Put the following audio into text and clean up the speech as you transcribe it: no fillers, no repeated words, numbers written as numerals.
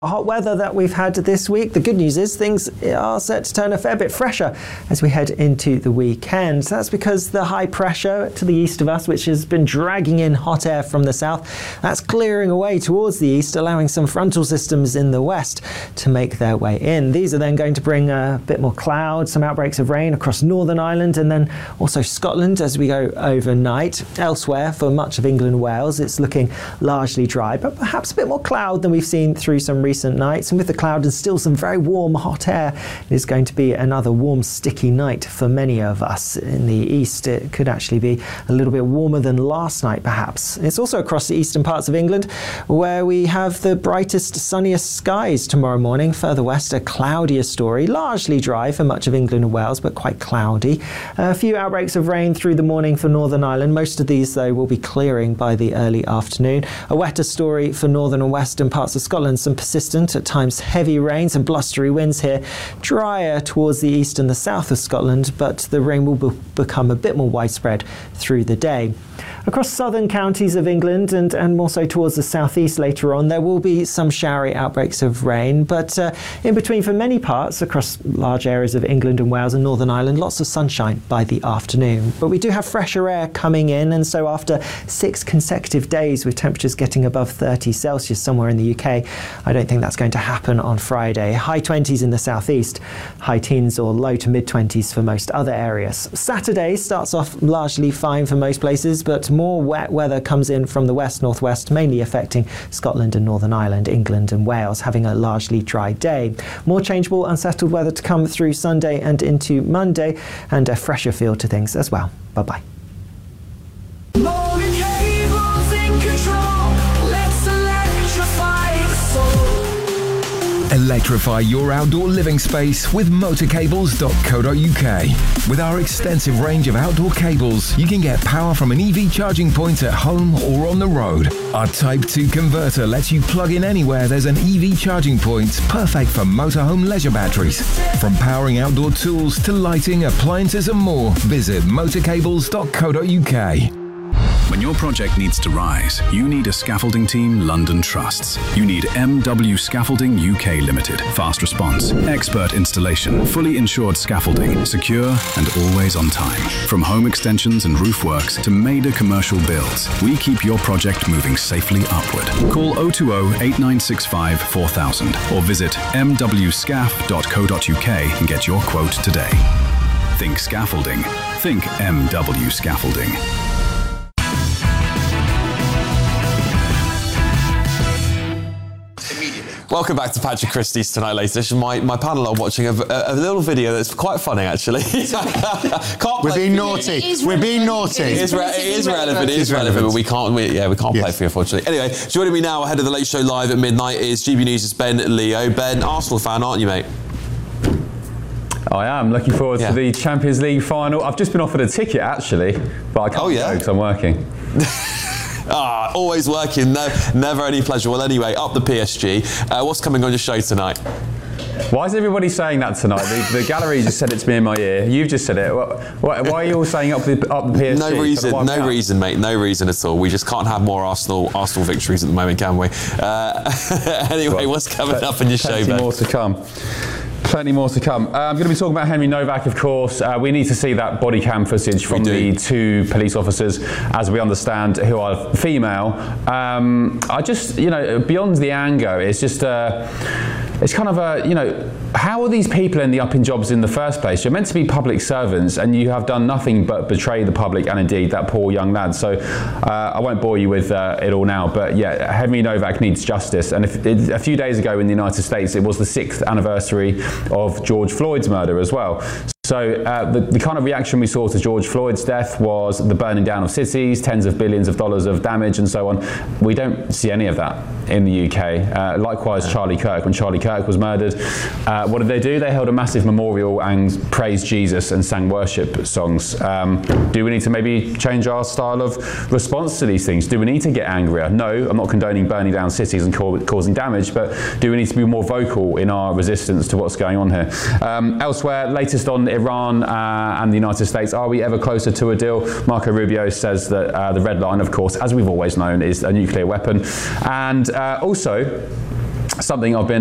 Hot weather that we've had this week. The good news is things are set to turn a fair bit fresher as we head into the weekend. That's because the high pressure to the east of us, which has been dragging in hot air from the south, that's clearing away towards the east, allowing some frontal systems in the west to make their way in. These are then going to bring a bit more cloud, some outbreaks of rain across Northern Ireland and then also Scotland as we go overnight. Elsewhere, for much of England and Wales, it's looking largely dry, but perhaps a bit more cloud than we've seen through some recent nights. And with the cloud and still some very warm hot air, it is going to be another warm sticky night for many of us. In the east it could actually be a little bit warmer than last night perhaps. It's also across the eastern parts of England where we have the brightest sunniest skies tomorrow morning. Further west a cloudier story, largely dry for much of England and Wales but quite cloudy. A few outbreaks of rain through the morning for Northern Ireland. Most of these though will be clearing by the early afternoon. A wetter story for northern and western parts of Scotland. Some persistent at times heavy rains and blustery winds here. Drier towards the east and the south of Scotland, but the rain will become a bit more widespread through the day. Across southern counties of England and more so towards the southeast later on, there will be some showery outbreaks of rain, but in between for many parts across large areas of England and Wales and Northern Ireland, lots of sunshine by the afternoon. But we do have fresher air coming in, and so after 6 consecutive days with temperatures getting above 30 Celsius somewhere in the UK, I don't think that's going to happen on Friday. High 20s in the southeast, high teens or low to mid 20s for most other areas. Saturday starts off largely fine for most places, but more wet weather comes in from the west-northwest, mainly affecting Scotland and Northern Ireland, England and Wales, having a largely dry day. More changeable, unsettled weather to come through Sunday and into Monday, and a fresher feel to things as well. Bye-bye. Electrify your outdoor living space with motorcables.co.uk. With our extensive range of outdoor cables, you can get power from an EV charging point at home or on the road. Our Type 2 converter lets you plug in anywhere there's an EV charging point, perfect for motorhome leisure batteries. From powering outdoor tools to lighting, appliances and more, visit motorcables.co.uk. When your project needs to rise, you need a scaffolding team London trusts. You need MW Scaffolding UK Limited. Fast response, expert installation, fully insured scaffolding, secure and always on time. From home extensions and roof works to major commercial builds, we keep your project moving safely upward. Call 020 8965 4000 or visit mwscaf.co.uk and get your quote today. Think scaffolding. Think MW Scaffolding. Welcome back to Patrick Christie's Tonight Late Edition. My panel are watching a little video that's quite funny, actually. We're being naughty. We're being naughty. It is relevant, but we can't play for you, unfortunately. Anyway, joining me now ahead of the Late Show Live at midnight is GB News' Ben Leo. Ben, Arsenal fan, aren't you, mate? I am. Looking forward to the Champions League final. I've just been offered a ticket, actually, but I can't go because I'm working. Always working, never any pleasure. Well, anyway, up the PSG. What's coming on your show tonight? Why is everybody saying that tonight? The gallery just said it to me in my ear. You've just said it. Why are you all saying up the PSG? No reason, mate. No reason at all. We just can't have more Arsenal victories at the moment, can we? Anyway, what's coming up on your show, Ben? Plenty more to come. I'm going to be talking about Henry Novak, of course. We need to see that body cam footage from the 2 police officers, as we understand, who are female. I just, beyond the anger, it's just it's kind of how are these people ending up in jobs in the first place? You're meant to be public servants and you have done nothing but betray the public and indeed that poor young lad. So I won't bore you with it all now, but yeah, Henry Novak needs justice. And a few days ago in the United States, it was the 6th anniversary of George Floyd's murder as well. So the kind of reaction we saw to George Floyd's death was the burning down of cities, tens of billions of dollars of damage and so on. We don't see any of that in the UK. Likewise, Charlie Kirk. When Charlie Kirk was murdered, what did they do? They held a massive memorial and praised Jesus and sang worship songs. Do we need to maybe change our style of response to these things? Do we need to get angrier? No, I'm not condoning burning down cities and causing damage, but do we need to be more vocal in our resistance to what's going on here? Elsewhere, latest on Iran and the United States, are we ever closer to a deal? Marco Rubio says that the red line, of course, as we've always known, is a nuclear weapon. And also, something I've been